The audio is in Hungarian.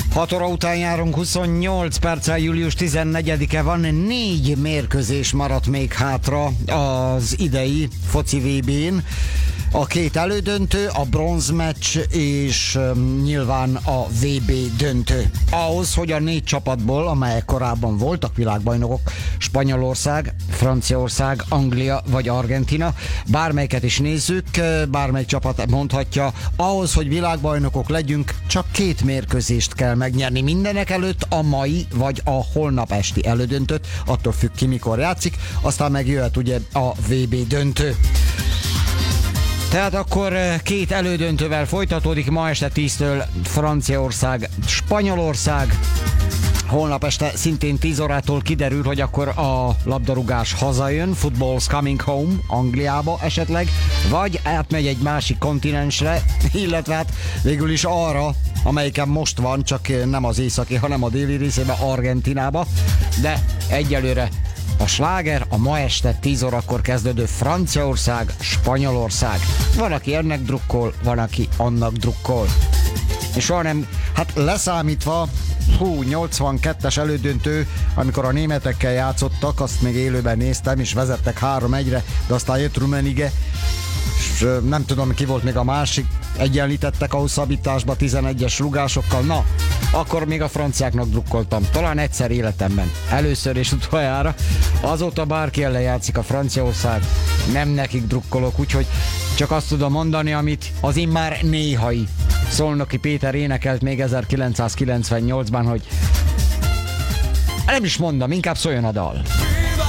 6 óra után járunk, 28 perccel, július 14-e van, 4 mérkőzés maradt még hátra az idei foci VB-n. A 2 elődöntő, a bronzmeccs és nyilván a VB döntő. Ahhoz, hogy a 4 csapatból, amelyek korábban voltak világbajnokok, Spanyolország, Franciaország, Anglia vagy Argentina, bármelyiket is nézzük, bármelyik csapat mondhatja, ahhoz, hogy világbajnokok legyünk, csak 2 mérkőzést kell megnyerni. Mindenek előtt a mai vagy a holnap esti elődöntőt, attól függ ki mikor játszik, aztán meg jöhet ugye a VB döntő. Tehát akkor 2 elődöntővel folytatódik, ma este 10-től Franciaország, Spanyolország. Holnap este szintén 10 órától kiderül, hogy akkor a labdarúgás hazajön, football's coming home, Angliába esetleg, vagy átmegy egy másik kontinensre, illetve hát végül is arra, amelyiken most van, csak nem az északi, hanem a déli részében, Argentinába, de egyelőre a sláger a ma este 10 órakor kezdődő Franciaország, Spanyolország. Van, aki ennek drukkol, van, aki annak drukkol. És soha nem, hát leszámítva 82-es elődöntő, amikor a németekkel játszottak, azt még élőben néztem, és vezettek 3-1-re, de aztán jött Rummenigge, és nem tudom, ki volt még a másik, egyenlítettek a hosszabbításba 11-es rúgásokkal, na, akkor még a franciáknak drukkoltam, talán egyszer életemben, először és utoljára, azóta bárki ellen játszik a Franciaország, nem nekik drukkolok, úgyhogy csak azt tudom mondani, amit az immár néhai Szolnoki Péter énekelt még 1998-ban, hogy nem is mondom, inkább szóljon a dal.